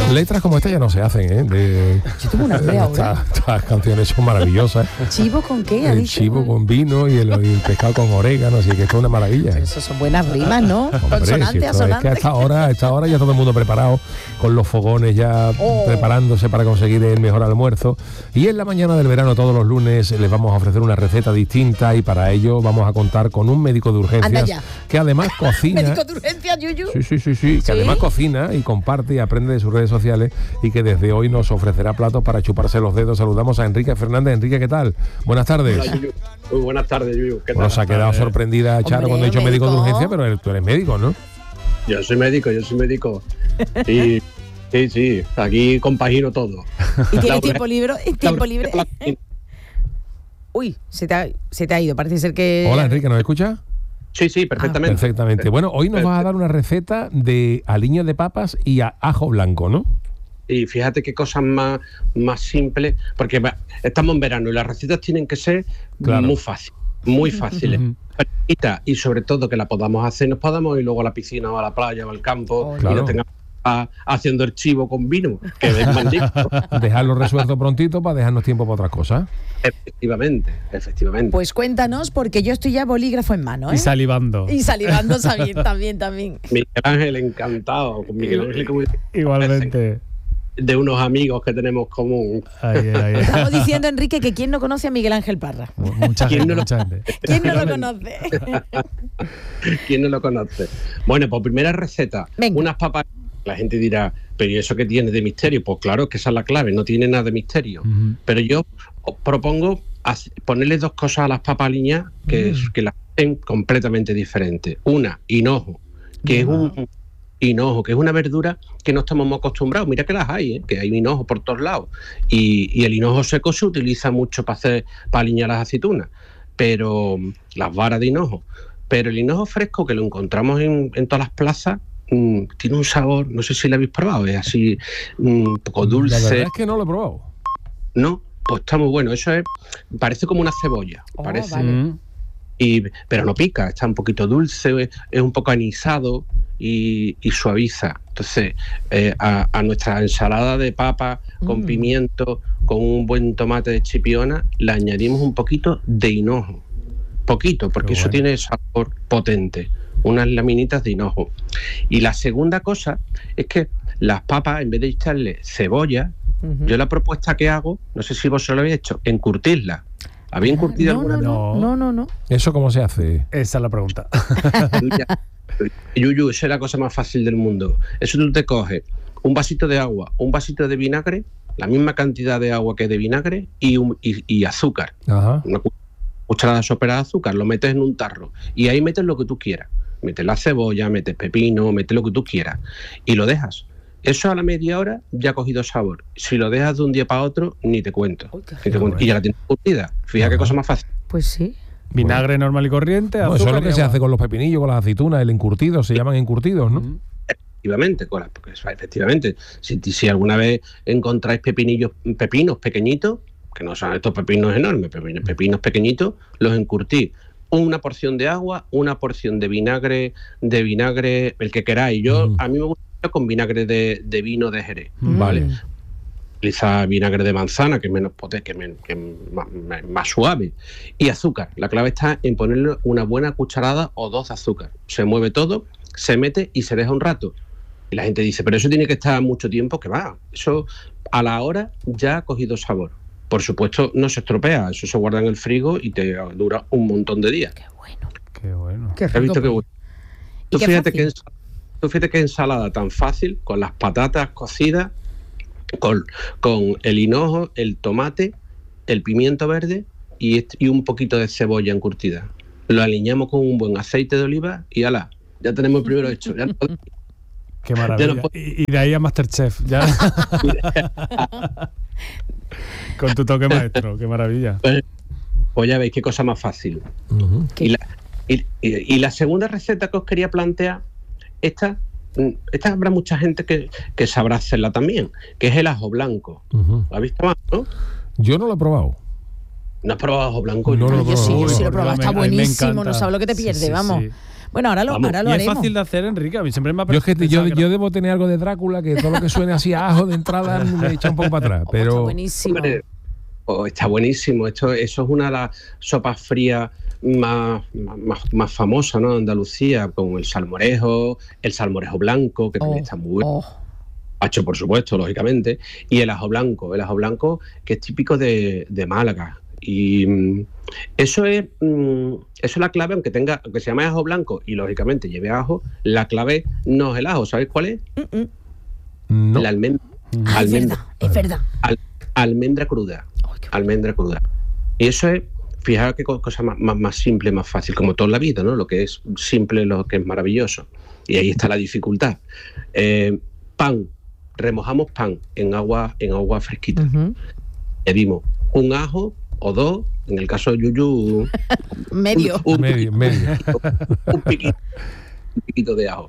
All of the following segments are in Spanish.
Letras como esta ya no se hacen, Yo tengo una idea ahora. Estas canciones son maravillosas. ¿Chivo con qué? El chivo con vino y el pescado con orégano, así que esto es una maravilla. Eso son buenas rimas, ¿no? Hombre, Consonante, si es asonante. que a esta hora ya todo el mundo preparado, con los fogones ya preparándose para conseguir el mejor almuerzo. Y en la mañana del verano, todos los lunes, les vamos a ofrecer una receta distinta y para ello vamos a contar con un médico de urgencias que además cocina. ¿Médico de urgencias, Yuyu? Sí, que además cocina y comparte y aprende de sus redes sociales y que desde hoy nos ofrecerá platos para chuparse los dedos. Saludamos a Enrique Fernández. Enrique, ¿qué tal? Buenas tardes. Hola, Yuyu. Muy buenas tardes, Yuyu. ¿Qué tal? Nos ha quedado sorprendida Charo cuando he dicho médico de urgencia, pero tú eres médico, ¿no? Yo soy médico. Y sí, aquí compagino todo. ¿Y tienes tiempo libre? Uy, se te ha ido, parece ser que... Hola, Enrique, ¿nos escuchas? Sí, perfectamente. Perfectamente. Bueno, hoy nos vas a dar una receta de aliños de papas y ajo blanco, ¿no? Y fíjate qué cosas más simples, porque estamos en verano y las recetas tienen que ser muy fáciles. Y sobre todo que la podamos hacer, nos podamos ir luego a la piscina o a la playa o al campo y no tengamos haciendo el chivo con vino, que es magnífico. Dejarlo resuelto prontito para dejarnos tiempo para otras cosas. Efectivamente. Pues cuéntanos, porque yo estoy ya bolígrafo en mano, ¿eh? Y salivando también. Miguel Ángel, encantado. Con Miguel Ángel, igualmente. De unos amigos que tenemos común. Estamos diciendo, Enrique, que ¿quién no conoce a Miguel Ángel Parra? Mucha gente. ¿Quién no lo conoce? ¿Quién no lo conoce? Bueno, pues primera receta. Venga. Unas papas. La gente dirá, ¿pero y eso qué tiene de misterio? Pues claro que esa es la clave, no tiene nada de misterio. Pero yo os propongo ponerle dos cosas a las papas aliñadas que las hacen completamente diferentes. Una, hinojo, que es un hinojo, que es una verdura que no estamos muy acostumbrados. Mira que las hay, que hay hinojo por todos lados. Y el hinojo seco se utiliza mucho para aliñar las aceitunas, pero las varas de hinojo. Pero el hinojo fresco, que lo encontramos en todas las plazas, tiene un sabor, no sé si lo habéis probado, es así un poco dulce. La verdad es que no lo he probado. No, pues está muy bueno. Eso parece como una cebolla, parece. Vale. Pero no pica, está un poquito dulce, es un poco anisado y suaviza. Entonces, a nuestra ensalada de papa con pimiento, con un buen tomate de chipiona, le añadimos un poquito de hinojo. Poquito, porque eso tiene sabor potente. Unas laminitas de hinojo. Y la segunda cosa es que las papas, en vez de echarle cebolla, yo la propuesta que hago, no sé si vos lo habéis hecho, encurtirla. ¿Habéis encurtido alguna? No. ¿Eso cómo se hace? Esa es la pregunta. Yuyu, esa es la cosa más fácil del mundo. Eso tú te coges un vasito de agua, un vasito de vinagre, la misma cantidad de agua que de vinagre y azúcar. Ajá. Una cucharada sopera de azúcar, lo metes en un tarro y ahí metes lo que tú quieras. Metes la cebolla, metes pepino, metes lo que tú quieras y lo dejas. Eso a la media hora ya ha cogido sabor. Si lo dejas de un día para otro, ni te cuento. Y ya la tienes curtida. Fíjate qué cosa más fácil. Pues sí. Vinagre normal y corriente, azúcar. Eso es lo que se hace con los pepinillos, con las aceitunas, el encurtido, se llaman encurtidos, ¿no? Efectivamente. Si alguna vez encontráis pepinos pequeñitos, que no son estos pepinos enormes, pepinos pequeñitos, los encurtís. Una porción de agua, una porción de vinagre, el que queráis. A mí me gusta con vinagre de vino de Jerez, ¿vale? Utiliza vinagre de manzana, que es menos potente, que es más suave. Y azúcar. La clave está en ponerle una buena cucharada o dos de azúcar. Se mueve todo, se mete y se deja un rato. Y la gente dice, pero eso tiene que estar mucho tiempo, que va. Eso a la hora ya ha cogido sabor. Por supuesto, no se estropea, eso se guarda en el frigo y te dura un montón de días. Qué bueno. Qué rico. ¿Has visto qué bueno? Tú fíjate qué ensalada tan fácil, con las patatas cocidas, con el hinojo, el tomate, el pimiento verde y un poquito de cebolla encurtida. Lo aliñamos con un buen aceite de oliva y ala, ya tenemos el primero hecho. Qué maravilla. Y de ahí a Masterchef. Ya. Con tu toque maestro, qué maravilla. Pues ya veis qué cosa más fácil. Y la segunda receta que os quería plantear, esta habrá mucha gente que sabrá hacerla también, que es el ajo blanco. ¿Lo has visto más, no? Yo no lo he probado. ¿No has probado ajo blanco? No lo he probado. Yo sí lo he probado, está buenísimo, encanta. no sabes lo que te pierdes, Sí, vamos. sí. Bueno, ahora lo y haremos. es fácil de hacer, Enrique. A mí siempre me ha Yo, es que pensado yo debo tener algo de Drácula, que todo lo que suene así a ajo de entrada me echa un poco para atrás. Está Pero buenísimo. Hombre, está buenísimo. Eso es una de las sopas frías más famosas, ¿no? De Andalucía, con el salmorejo blanco, que también está muy bueno. Pacho, por supuesto, lógicamente, y el ajo blanco, que es típico de Málaga. Y eso es la clave, aunque se llame ajo blanco y lógicamente lleve ajo, la clave no es el ajo. ¿Sabéis cuál es? no. La almendra. Es verdad. Almendra cruda. Almendra cruda. Y eso es, fijaos qué cosa más simple, más fácil, como toda la vida, ¿no? Lo que es simple, lo que es maravilloso. Y ahí está la dificultad. Pan. Remojamos pan en agua fresquita. Añadimos un ajo o dos, en el caso de Yuyu, medio. Medio. un piquito de ajo.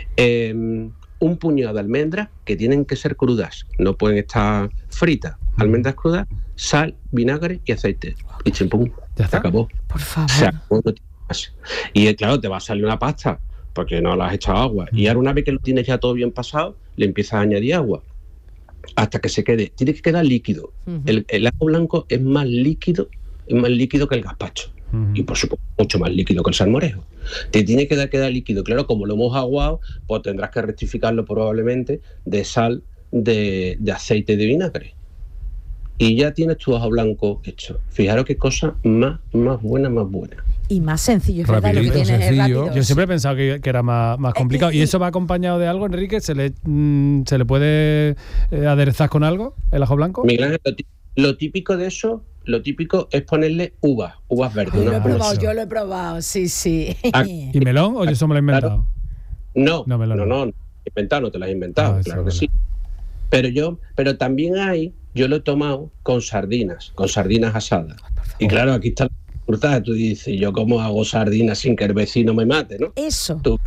Un puñado de almendras que tienen que ser crudas, no pueden estar fritas. Almendras crudas, sal, vinagre y aceite. Y chimpum, ¿Ya está? se acabó. Por favor. Se acabó, no tiene más. Y claro, te va a salir una pasta porque no le has echado agua. Y ahora una vez que lo tienes ya todo bien pasado, le empiezas a añadir agua hasta que se quede. Tiene que quedar líquido. El ajo blanco es más líquido que el gazpacho. Y por supuesto mucho más líquido que el salmorejo. Te tiene que quedar líquido. Claro, como lo hemos aguado, pues tendrás que rectificarlo probablemente de sal, de aceite y de vinagre. Y ya tienes tu ajo blanco hecho. Fijaros qué cosa más buena. Y más sencillo, es verdad, lo que Rapidito, tienes es sencillo. rápido. Yo siempre he pensado que era más complicado. ¿Y eso va acompañado de algo, Enrique? ¿Se le puede aderezar con algo el ajo blanco? Miguel Ángel, lo típico de eso, es ponerle uvas verdes. Yo lo he probado, sí. ¿Y melón o eso me lo he inventado? No, melón. inventado, no te lo has inventado, claro que sí. Pero también yo lo he tomado con sardinas asadas. Y claro, aquí está la dificultad. Tú dices, ¿yo cómo hago sardinas sin que el vecino me mate, no? Eso. Tú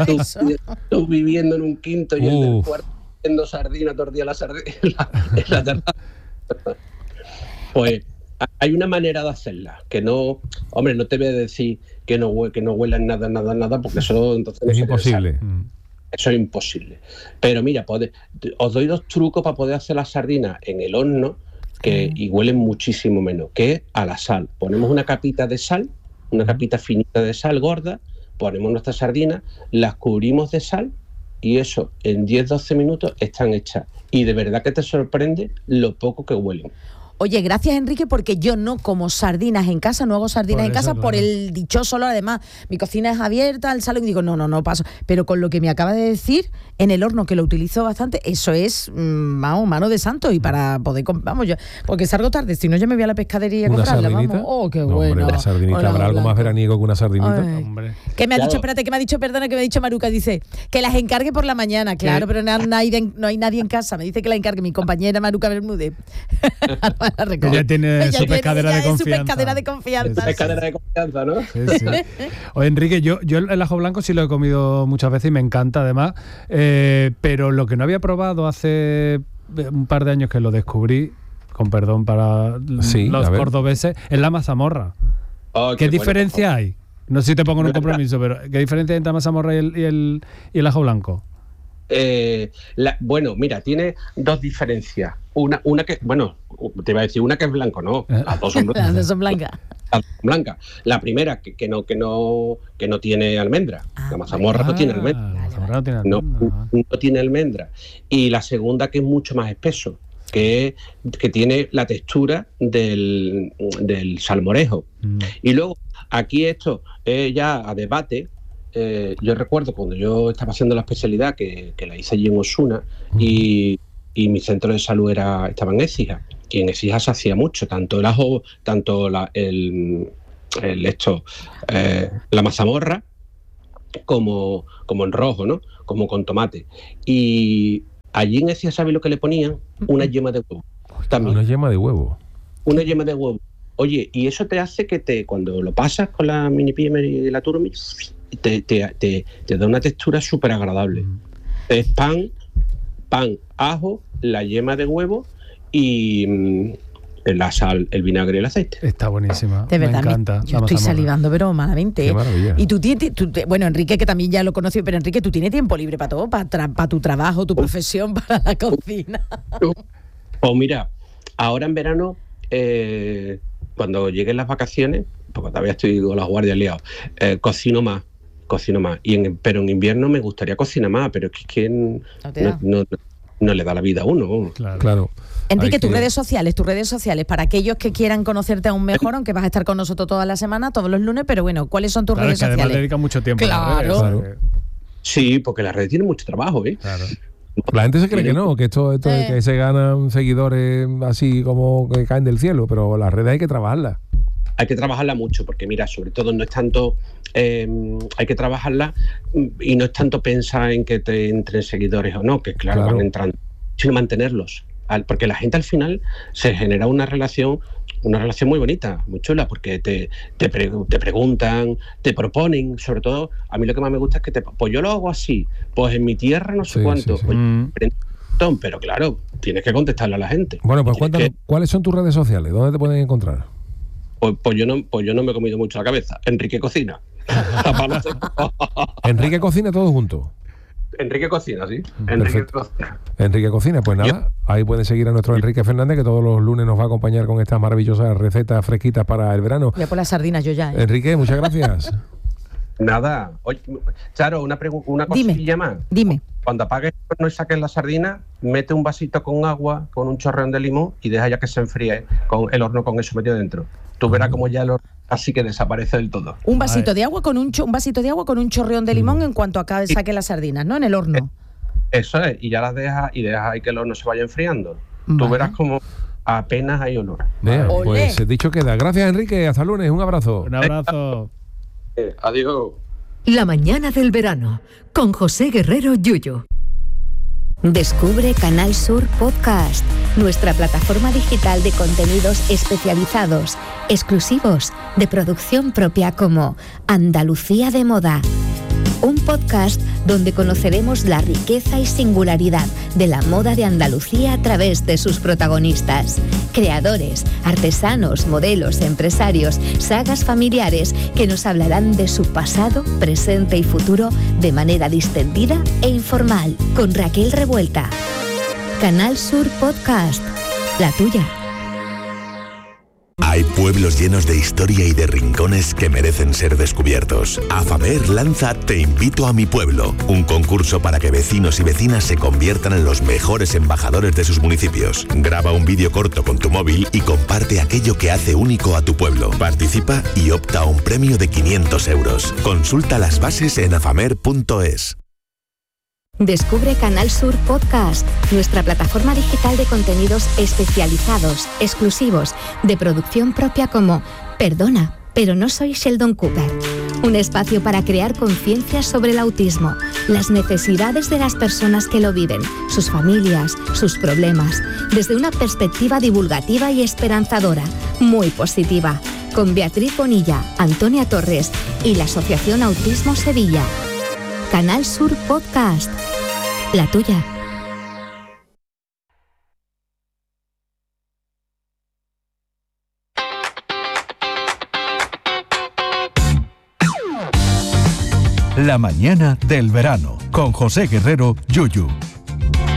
viviendo en un quinto y el del cuarto haciendo sardina, tortilla en la terraza. Pues hay una manera de hacerla, que no, hombre, no te voy a decir que no huela en nada, porque eso entonces es imposible. Eso es imposible. Pero mira, os doy 2 trucos para poder hacer las sardinas en el horno y huelen muchísimo menos, que es a la sal. Ponemos una capita de sal, una capita finita de sal gorda, ponemos nuestras sardinas, las cubrimos de sal y eso en 10-12 minutos están hechas. Y de verdad que te sorprende lo poco que huelen. Oye, gracias, Enrique, porque yo no como sardinas en casa, no hago sardinas en casa por el dichoso olor. Además, mi cocina es abierta, el salón, y digo, no paso. Pero con lo que me acaba de decir, en el horno, que lo utilizo bastante, eso es mano de santo. Y para poder, porque salgo tarde, si no yo me voy a la pescadería a comprarla. ¿Sardinita? Vamos. Oh, qué no, bueno. Hombre, una sardinita, Hola, habrá algo más veraniego que una sardinita. Hombre. ¿Qué me ha dicho? Espérate, ¿qué me ha dicho? Perdona, que me ha dicho Maruca. Dice que las encargue por la mañana. Claro, pero no hay nadie en casa. Me dice que la encargue mi compañera Maruca Bermúdez. Ella tiene su pescadera de confianza. Su pescadera de confianza. Pescadera de confianza, ¿no? Sí. Oye, Enrique, yo el ajo blanco sí lo he comido muchas veces y me encanta además, pero lo que no había probado hace un par de años que lo descubrí, con perdón para los cordobeses, es la mazamorra. ¿Qué diferencia hay? No sé si te pongo en un compromiso, pero ¿qué diferencia hay entre la mazamorra y el ajo blanco? Bueno, mira, tiene 2 diferencias. Una que, bueno, te iba a decir una que es blanco, no. Las dos son blancas. Las dos son blancas. Blanca. La primera que no tiene almendra. La mazamorra no tiene almendra. No tiene almendra. Y la segunda, que es mucho más espeso, que tiene la textura del salmorejo. Y luego, aquí esto es ya a debate. Yo recuerdo cuando yo estaba haciendo la especialidad, que la hice allí en Osuna, y mi centro de salud estaba en Écija, y en Écija se hacía mucho, tanto el ajo, tanto la mazamorra, como en rojo, ¿no? Como con tomate. Y allí en Écija, ¿sabes lo que le ponían? Una yema de huevo. También. Una yema de huevo. Una yema de huevo. Oye, y eso te hace que cuando lo pasas con la mini pimer y la turmi, te da una textura súper agradable. Es pan, ajo, la yema de huevo y la sal, el vinagre y el aceite. Está buenísima. De verdad, me encanta. yo estoy salivando, pero malamente. Qué maravilla. Y bueno, Enrique, que también ya lo conocí, pero Enrique, tú tienes tiempo libre para todo, para tu trabajo, tu profesión, para la cocina. Pues mira, ahora en verano, cuando lleguen las vacaciones, porque todavía estoy con las guardias liados, cocino más. Pero en invierno me gustaría cocinar más, pero es que no le da la vida a uno. Claro. Enrique, tus redes sociales, para aquellos que quieran conocerte aún mejor, aunque vas a estar con nosotros toda la semana, todos los lunes, pero bueno, ¿cuáles son tus redes sociales? Además dedica mucho tiempo a las redes. Claro. Sí, porque las redes tienen mucho trabajo, Claro. La gente se cree que no, que esto de que se ganan seguidores así como que caen del cielo, pero las redes hay que trabajarlas. Hay que trabajarla mucho, porque mira, sobre todo no es tanto, hay que trabajarla y no es tanto pensar en que te entren seguidores o no, que claro. Van entrando, sino mantenerlos. Porque la gente al final se genera una relación muy bonita, muy chula, porque te preguntan, te proponen, sobre todo, a mí lo que más me gusta es que pues yo lo hago así, pues en mi tierra no sé cuánto, sí. Pues, pero claro, tienes que contestarle a la gente. Bueno, pues cuéntanos, ¿cuáles son tus redes sociales? ¿Dónde te pueden encontrar? Pues yo no me he comido mucho la cabeza. Enrique Cocina. Enrique Cocina, todo junto. Enrique Cocina, sí. Enrique Cocina, pues nada, ahí pueden seguir a nuestro Enrique Fernández, que todos los lunes nos va a acompañar con estas maravillosas recetas fresquitas para el verano. Voy a por las sardinas yo ya. Enrique, muchas gracias. Nada. Oye, Charo, una cosilla más. Dime. Cuando apagues el horno y saques la sardina, mete un vasito con agua, con un chorreón de limón y deja ya que se enfríe con el horno con eso metido dentro. Tú verás como ya el horno así que desaparece del todo. Un vasito de agua con un chorreón de limón en cuanto acabe saque las sardinas, ¿no? En el horno. Eso es, y ya las dejas ahí que el horno se vaya enfriando. Tú verás como apenas hay olor. Pues dicho queda. Gracias, Enrique. Hasta el lunes. Un abrazo. Un abrazo. Adiós. La mañana del verano con José Guerrero Yuyu. Descubre Canal Sur Podcast, nuestra plataforma digital de contenidos especializados, exclusivos, de producción propia como Andalucía de Moda. Un podcast donde conoceremos la riqueza y singularidad de la moda de Andalucía a través de sus protagonistas. Creadores, artesanos, modelos, empresarios, sagas familiares que nos hablarán de su pasado, presente y futuro de manera distendida e informal. Con Raquel Revuelta. Canal Sur Podcast. La tuya. Hay pueblos llenos de historia y de rincones que merecen ser descubiertos. AFAMER lanza Te invito a mi pueblo, un concurso para que vecinos y vecinas se conviertan en los mejores embajadores de sus municipios. Graba un vídeo corto con tu móvil y comparte aquello que hace único a tu pueblo. Participa y opta a un premio de 500 euros. Consulta las bases en afamer.es. Descubre Canal Sur Podcast, nuestra plataforma digital de contenidos especializados, exclusivos, de producción propia como Perdona, pero no soy Sheldon Cooper. Un espacio para crear conciencia sobre el autismo, las necesidades de las personas que lo viven, sus familias, sus problemas, desde una perspectiva divulgativa y esperanzadora, muy positiva, con Beatriz Bonilla, Antonia Torres y la Asociación Autismo Sevilla. Canal Sur Podcast. La tuya. La mañana del verano con José Guerrero Yuyu.